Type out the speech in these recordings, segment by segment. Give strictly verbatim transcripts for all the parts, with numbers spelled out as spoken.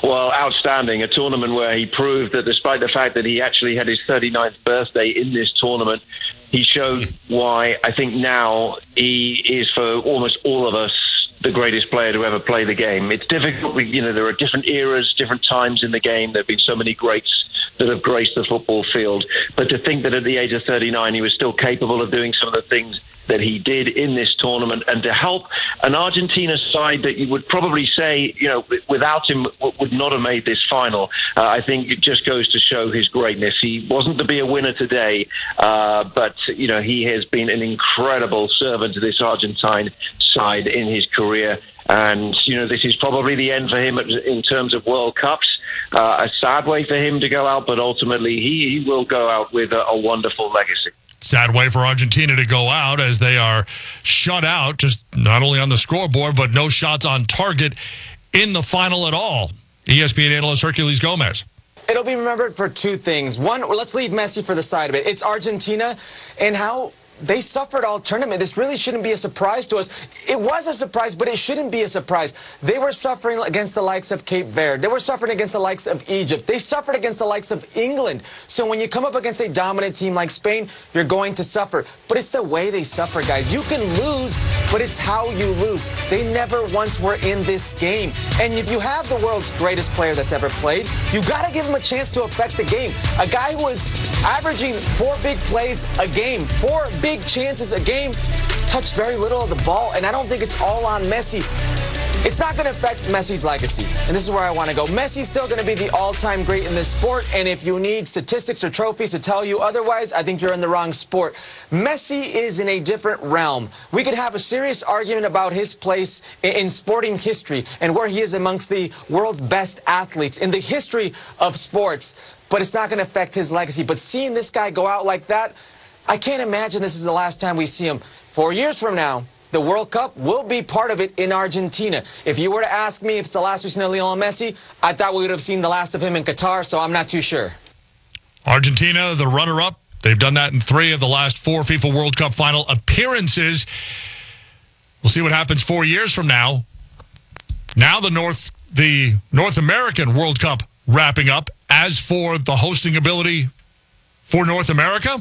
Well, outstanding. A tournament where he proved that despite the fact that he actually had his thirty-ninth birthday in this tournament, he showed why I think now he is, for almost all of us, the greatest player to ever play the game. It's difficult. You know, there are different eras, different times in the game. There have been so many greats that have graced the football field. But to think that at the age of thirty-nine, he was still capable of doing some of the things that he did in this tournament, and to help an Argentina side that you would probably say, you know, without him would not have made this final. Uh, I think it just goes to show his greatness. He wasn't to be a winner today, uh, but, you know, he has been an incredible servant to this Argentine side in his career. And, you know, this is probably the end for him in terms of World Cups. Uh, a sad way for him to go out, but ultimately he, he will go out with a, a wonderful legacy. Sad way for Argentina to go out as they are shut out, just not only on the scoreboard, but no shots on target in the final at all. E S P N analyst Herculez Gomez. It'll be remembered for two things. One, let's leave Messi for the side of it. It's Argentina and how they suffered all tournament. This really shouldn't be a surprise to us. It was a surprise, but it shouldn't be a surprise. They were suffering against the likes of Cape Verde. They were suffering against the likes of Egypt. They suffered against the likes of England. So when you come up against a dominant team like Spain, you're going to suffer. But it's the way they suffer, guys. You can lose, but it's how you lose. They never once were in this game. And if you have the world's greatest player that's ever played, you got to give him a chance to affect the game. A guy who was averaging four big plays a game, four big chances a game, touched very little of the ball, and I don't think it's all on Messi. It's not going to affect Messi's legacy, and this is where I want to go. Messi's still going to be the all-time great in this sport, and if you need statistics or trophies to tell you otherwise, I think you're in the wrong sport. Messi is in a different realm. We could have a serious argument about his place in sporting history and where he is amongst the world's best athletes in the history of sports, but it's not going to affect his legacy. But seeing this guy go out like that, I can't imagine this is the last time we see him. Four years from now, the World Cup will be part of it in Argentina. If you were to ask me if it's the last we've seen of Lionel Messi, I thought we would have seen the last of him in Qatar, so I'm not too sure. Argentina, the runner-up. They've done that in three of the last four FIFA World Cup final appearances. We'll see what happens four years from now. Now the North, the North American World Cup wrapping up. As for the hosting ability for North America,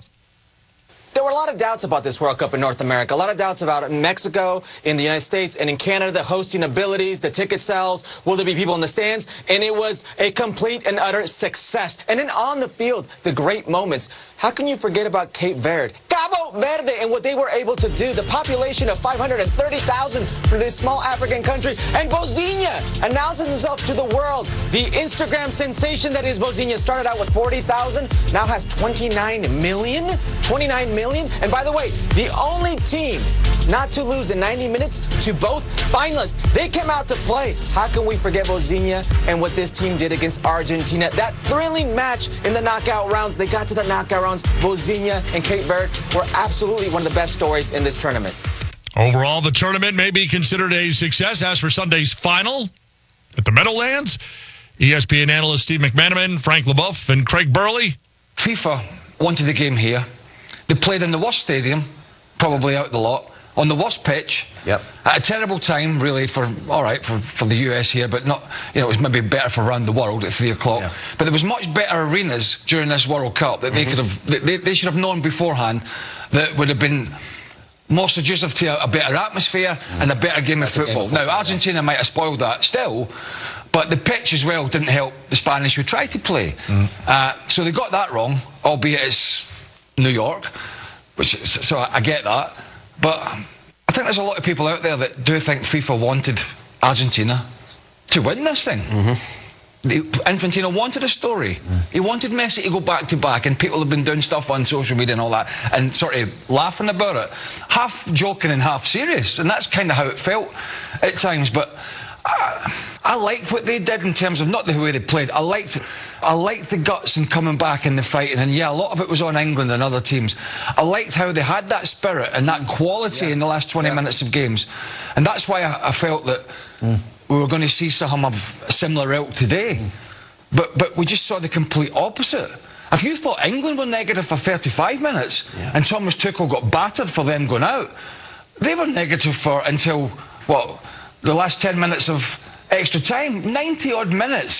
there were a lot of doubts about this World Cup in North America. A lot of doubts about it in Mexico, in the United States, and in Canada, the hosting abilities, the ticket sales, will there be people in the stands? And it was a complete and utter success. And then on the field, the great moments. How can you forget about Cape Verde? Cabo Verde and what they were able to do. The population of five hundred thirty thousand for this small African country. And Vozinha announces himself to the world. The Instagram sensation that is Vozinha started out with forty thousand, now has twenty-nine million. twenty-nine million. And by the way, the only team not to lose in ninety minutes to both finalists. They came out to play. How can we forget Vozinha and what this team did against Argentina? That thrilling match in the knockout rounds. They got to the knockout rounds. Vozinha and Cape Verde were absolutely one of the best stories in this tournament. Overall, the tournament may be considered a success. As for Sunday's final at the Meadowlands, E S P N analysts Steve McManaman, Frank Leboeuf, and Craig Burley. FIFA wanted the game here. They played in the worst stadium, probably out the lot, on the worst pitch, yep. at a terrible time, really, for, all right, for, for the U S here, but not, you know, it was maybe better for around the world at three o'clock. Yeah. But there was much better arenas during this World Cup that mm-hmm. they could have, they, they should have known beforehand that would have been more conducive to a, a better atmosphere mm. and a better game of football. Game of football. Now, Argentina yeah. might have spoiled that still, but the pitch as well didn't help the Spanish who tried to play. Mm. Uh, so they got that wrong, albeit it's New York, which so I, I get that. But I think there's a lot of people out there that do think FIFA wanted Argentina to win this thing. Mm-hmm. The, Infantino wanted a story. Mm. He wanted Messi to go back to back, and people have been doing stuff on social media and all that, and sort of laughing about it, half joking and half serious, and that's kind of how it felt at times. But I, I liked what they did in terms of not the way they played. I liked, I liked the guts and coming back in the fighting, and yeah, a lot of it was on England and other teams. I liked how they had that spirit and that quality yeah. in the last twenty yeah. minutes of games, and that's why I, I felt that. Mm. We were going to see some of a similar ilk today, mm. but but we just saw the complete opposite. If you thought England were negative for thirty-five minutes yeah. and Thomas Tuchel got battered for them going out, they were negative for until, what, the last ten minutes of extra time, ninety odd minutes.